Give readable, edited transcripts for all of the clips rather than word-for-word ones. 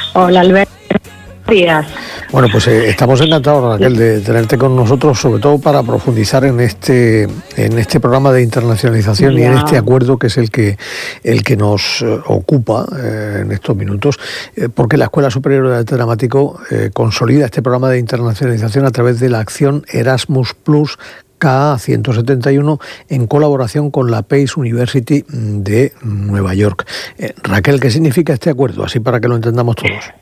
Hola, Alberto. Días. Bueno, pues estamos encantados, Raquel, de tenerte con nosotros, sobre todo para profundizar en este programa de internacionalización y en este acuerdo que es el que nos ocupa en estos minutos, porque la Escuela Superior de Arte Dramático consolida este programa de internacionalización a través de la acción Erasmus Plus KA 171 en colaboración con la Pace University de Nueva York. Raquel, ¿qué significa este acuerdo? Así para que lo entendamos todos.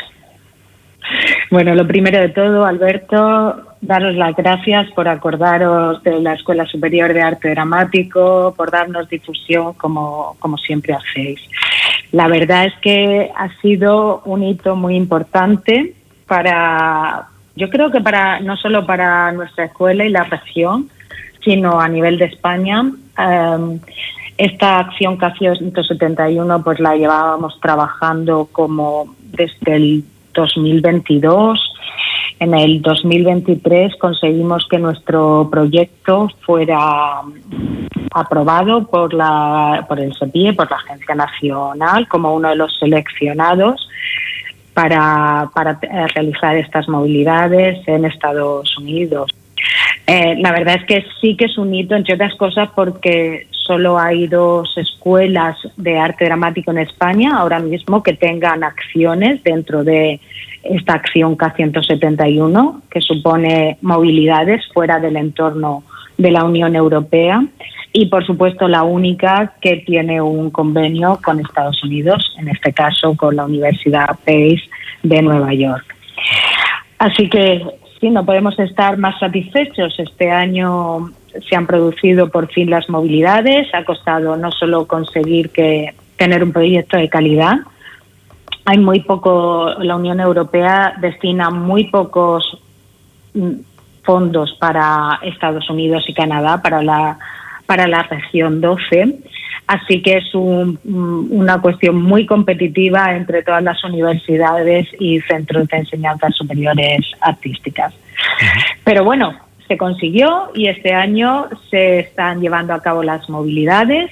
Bueno, lo primero de todo, Alberto, daros las gracias por acordaros de la Escuela Superior de Arte Dramático, por darnos difusión como siempre hacéis. La verdad es que ha sido un hito muy importante yo creo que no solo para nuestra escuela y la región, sino a nivel de España. Esta acción KA 171 pues la llevábamos trabajando como desde el 2022. En el 2023 conseguimos que nuestro proyecto fuera aprobado por el SEPIE, por la Agencia Nacional, como uno de los seleccionados para realizar estas movilidades en Estados Unidos. La verdad es que sí que es un hito, entre otras cosas, porque solo hay 2 escuelas de arte dramático en España ahora mismo que tengan acciones dentro de esta acción KA 171, que supone movilidades fuera del entorno de la Unión Europea, y por supuesto la única que tiene un convenio con Estados Unidos, en este caso con la Universidad Pace de Nueva York. Así que sí, no podemos estar más satisfechos. Este año se han producido por fin las movilidades. Ha costado no solo conseguir tener un proyecto de calidad. Hay muy poco, la Unión Europea destina muy pocos fondos para Estados Unidos y Canadá, para la región 12. Así que es una cuestión muy competitiva entre todas las universidades y centros de enseñanzas superiores artísticas. Pero bueno, se consiguió y este año se están llevando a cabo las movilidades.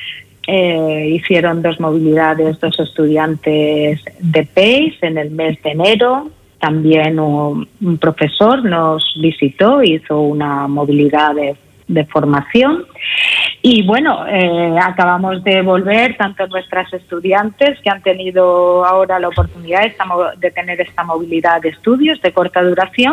Hicieron 2 movilidades 2 estudiantes de Pace en el mes de enero. También un profesor nos visitó, hizo una movilidad de formación. Y bueno, acabamos de volver, tanto nuestras estudiantes que han tenido ahora la oportunidad de tener esta movilidad de estudios de corta duración,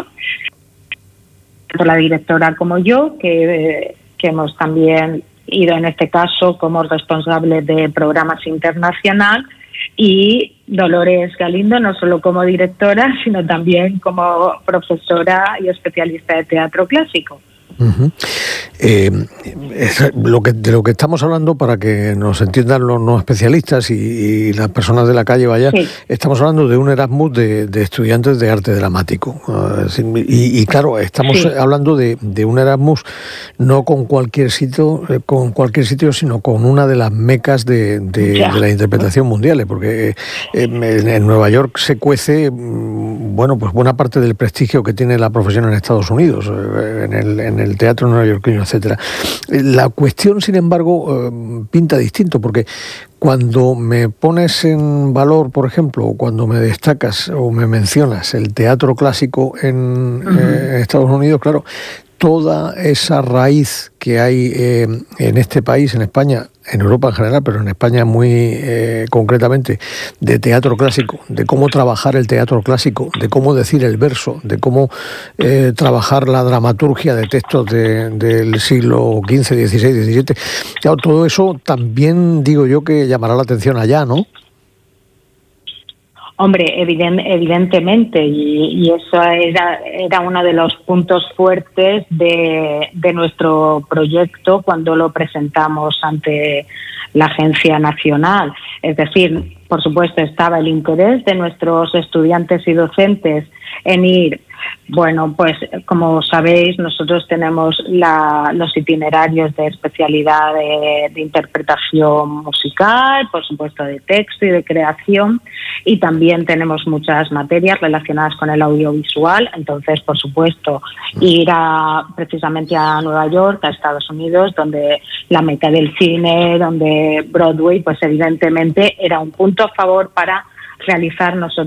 tanto la directora como yo, que hemos también ido en este caso como responsables de programas internacional, y Dolores Galindo, no solo como directora, sino también como profesora y especialista de teatro clásico. Uh-huh. De lo que estamos hablando, para que nos entiendan los no especialistas y las personas de la calle, sí. Estamos hablando de un Erasmus de estudiantes de arte dramático. Y claro, estamos hablando de un Erasmus no con cualquier sitio, sino con una de las mecas de la interpretación mundial, porque en Nueva York se cuece pues buena parte del prestigio que tiene la profesión en Estados Unidos, en el teatro neoyorquino, etcétera. La cuestión, sin embargo, pinta distinto, porque cuando me pones en valor, por ejemplo, o cuando me destacas o me mencionas el teatro clásico en Estados Unidos, claro, toda esa raíz que hay en este país, en España, en Europa en general, pero en España muy concretamente, de teatro clásico, de cómo trabajar el teatro clásico, de cómo decir el verso, de cómo trabajar la dramaturgia de textos del siglo XV, XVI, XVII. Claro, todo eso también digo yo que llamará la atención allá, ¿no? Hombre, evidentemente, y eso era uno de los puntos fuertes de nuestro proyecto cuando lo presentamos ante la Agencia Nacional. Es decir, por supuesto, estaba el interés de nuestros estudiantes y docentes en ir. Bueno, pues como sabéis, nosotros tenemos los itinerarios de especialidad de interpretación musical, por supuesto de texto y de creación, y también tenemos muchas materias relacionadas con el audiovisual. Entonces, por supuesto, ir precisamente a Nueva York, a Estados Unidos, donde la meca del cine, donde Broadway, pues evidentemente era un punto a favor para realizar nosotros